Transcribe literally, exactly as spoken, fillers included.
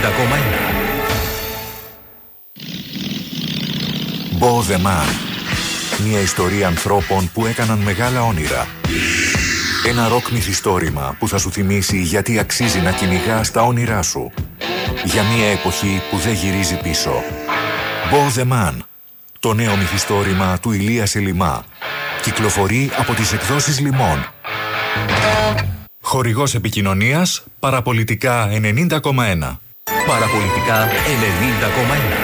Bo the Man. Μια ιστορία ανθρώπων που έκαναν μεγάλα όνειρα. Ένα ροκ μυθιστόρημα που θα σου θυμίσει γιατί αξίζει να κυνηγάς τα όνειρά σου. Για μια εποχή που δεν γυρίζει πίσω. Bo the Man. Το νέο μυθιστόρημα του Ηλία Σελιμά. Κυκλοφορεί από τις εκδόσεις Λιμών. Χορηγός επικοινωνίας Παραπολιτικά ενενήντα κόμμα ένα. Παραπολιτικά ενενήντα κόμμα ένα.